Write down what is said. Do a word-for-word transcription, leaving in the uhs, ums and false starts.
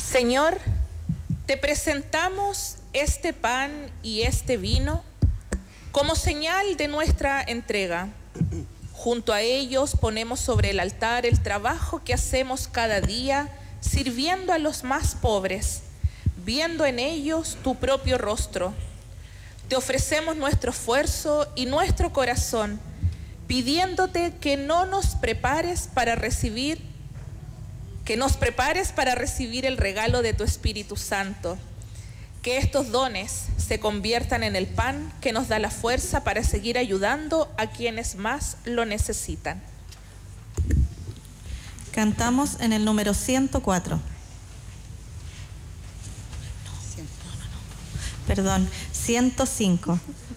Señor, te presentamos este pan y este vino como señal de nuestra entrega. Junto a ellos ponemos sobre el altar el trabajo que hacemos cada día, sirviendo a los más pobres, viendo en ellos tu propio rostro. Te ofrecemos nuestro esfuerzo y nuestro corazón, pidiéndote que no nos prepares para recibir, que nos prepares para recibir el regalo de tu Espíritu Santo. Que estos dones se conviertan en el pan que nos da la fuerza para seguir ayudando a quienes más lo necesitan. Cantamos en el número ciento cuatro. Perdón, ciento cinco.